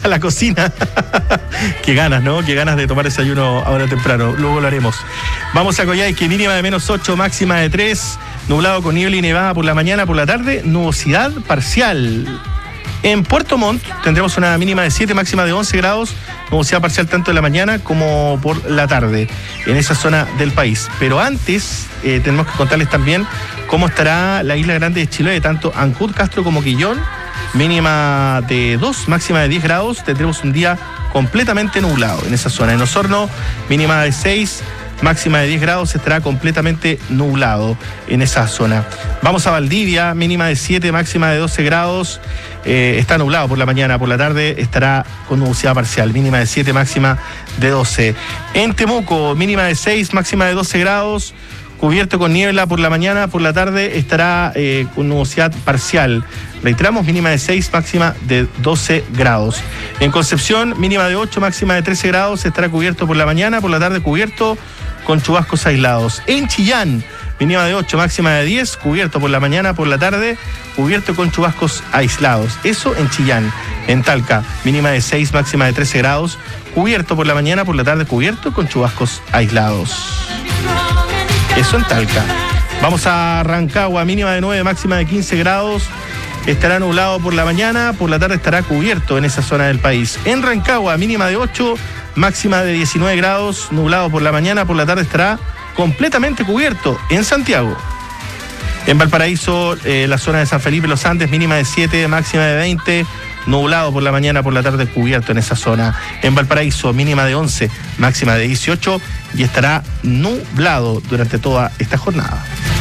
a la cocina. Qué ganas, ¿no? Qué ganas de tomar desayuno ahora temprano. Luego lo haremos. Vamos a Coyhaique, mínima de -8, máxima de 3. Nublado con niebla y nevada por la mañana, por la tarde, nubosidad parcial. En Puerto Montt tendremos una mínima de 7, máxima de 11 grados, nubosidad parcial tanto en la mañana como por la tarde, en esa zona del país. Pero antes tenemos que contarles también cómo estará la Isla Grande de Chiloé, tanto Ancud, Castro como Quillón, mínima de 2, máxima de 10 grados, tendremos un día completamente nublado en esa zona. En Osorno, mínima de 6, máxima de 10 grados, estará completamente nublado en esa zona. Vamos a Valdivia, mínima de 7, máxima de 12 grados, está nublado por la mañana, por la tarde estará con nubosidad parcial, mínima de 7, máxima de 12. En Temuco, mínima de 6, máxima de 12 grados, cubierto con niebla por la mañana, por la tarde estará con nubosidad parcial. Reiteramos, mínima de 6, máxima de 12 grados. En Concepción, mínima de 8, máxima de 13 grados, estará cubierto por la mañana, por la tarde cubierto con chubascos aislados. En Chillán, mínima de 8, máxima de 10, cubierto por la mañana, por la tarde, cubierto con chubascos aislados. Eso en Chillán. En Talca, mínima de 6, máxima de 13 grados, cubierto por la mañana, por la tarde, cubierto con chubascos aislados. Eso en Talca. Vamos a Rancagua, mínima de 9, máxima de 15 grados. Estará nublado por la mañana, por la tarde estará cubierto en esa zona del país. En Rancagua, mínima de 8, máxima de 19 grados, nublado por la mañana, por la tarde estará completamente cubierto. En Santiago. En Valparaíso, la zona de San Felipe, Los Andes, mínima de 7, máxima de 20, nublado por la mañana, por la tarde cubierto en esa zona. En Valparaíso, mínima de 11, máxima de 18 y estará nublado durante toda esta jornada.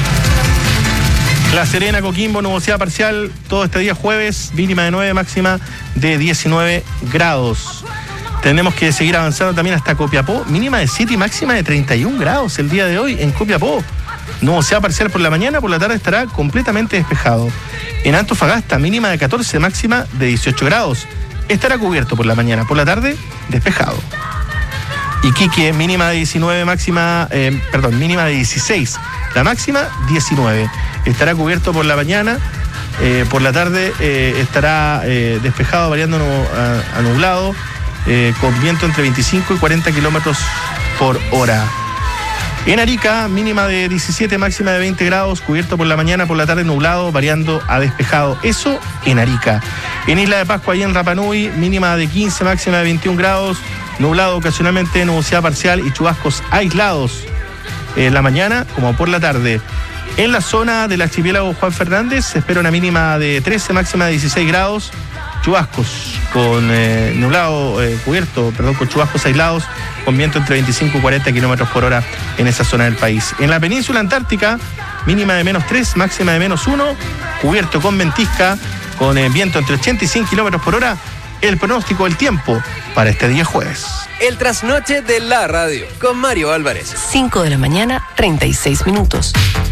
La Serena, Coquimbo, nubosidad parcial todo este día jueves, mínima de 9, máxima de 19 grados. Tenemos que seguir avanzando también hasta Copiapó, mínima de 7 y máxima de 31 grados el día de hoy en Copiapó. Nubosidad parcial por la mañana, por la tarde estará completamente despejado. En Antofagasta, mínima de 14, máxima de 18 grados. Estará cubierto por la mañana, por la tarde despejado. Iquique, mínima de 19, mínima de 16. La máxima, 19. Estará cubierto por la mañana, por la tarde estará despejado, variando a nublado, con viento entre 25 y 40 kilómetros por hora. En Arica, mínima de 17, máxima de 20 grados, cubierto por la mañana, por la tarde nublado, variando a despejado. Eso en Arica. En Isla de Pascua y en Rapa Nui, mínima de 15, máxima de 21 grados, nublado ocasionalmente, nubosidad parcial y chubascos aislados en la mañana como por la tarde. En la zona del archipiélago Juan Fernández se espera una mínima de 13, máxima de 16 grados, chubascos con nublado, con chubascos aislados, con viento entre 25 y 40 kilómetros por hora en esa zona del país. En la península antártica, mínima de -3, máxima de -1, cubierto con ventisca, con viento entre 80 y 100 kilómetros por hora. El pronóstico del tiempo para este día jueves. El trasnoche de la radio con Mario Álvarez. 5 de la mañana, 36 minutos.